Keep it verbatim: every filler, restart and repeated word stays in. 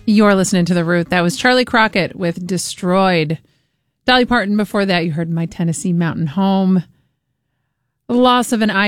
You're listening to The Root. That was Charlie Crockett with Destroyed. Dolly Parton before that, you heard My Tennessee Mountain Home. The loss of an